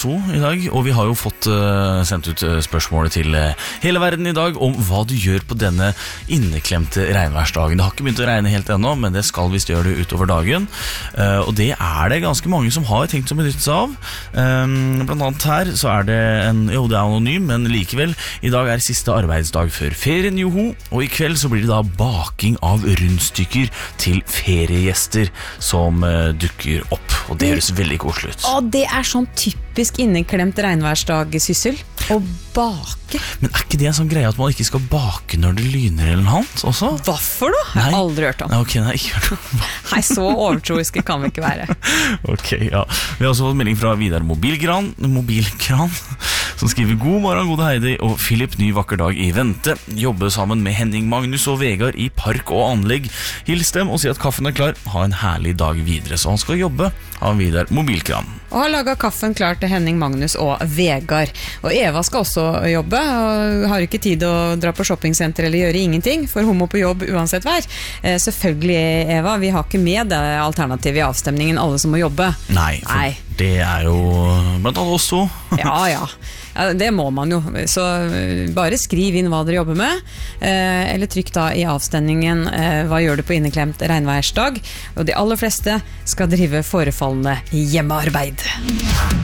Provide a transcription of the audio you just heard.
I dag, og vi har jo fått sendt ut spørsmålet til hele verden I dag om hva du gjør på denne inneklemte regnværsdagen. Det har ikke begynt å regne helt ennå, men det skal visst gjøre det utover dagen. Og det det ganske mange som har tenkt å benytte seg av. Blant annet her så det det anonym, men likevel, I dag siste arbeidsdag før ferien, joho. Og I kveld så blir det da baking av rundstykker til feriegjester som dukker opp. Og det høres veldig koselig ut. Og det sånn typisk inneklemt regnværsdag, Syssel. Å bake. Men ikke det en sånn greie at man ikke skal bake når det lyner eller noe annet også? Hva for noe? Jeg har aldri hørt om. Nei, ok, nei, ikke hørt om. Nei, så overtroiske kan vi ikke være. Ok, ja. Vi har også fått melding fra Vidar Mobilkran, som skriver God morgen, gode Heidi og Philip, ny vakker dag I vente. Jobbe sammen med Henning, Magnus og Vegard I park og anlegg. Hils dem og si at kaffen klar. Ha en herlig dag videre. Så han skal jobbe, han Vidar Mobilkran. Og har laget kaffen klar til Henning, Magnus og Vegard. Og Eva skal også jobbe, og har ikke tid å dra på shoppingcenter eller gjøre ingenting, for hun må på jobb uansett vær. Selvfølgelig, Eva, vi har ikke med det alternativet I avstemningen, alle som må jobbe. Nei, for det jo blant annet oss to. Ja, det må man jo. Så bare skriv inn hva dere jobber med, eller trykk da I avstemningen hva gjør du på inneklemt regnværsdag. Og de aller fleste skal drive forefallende hjemmearbeid.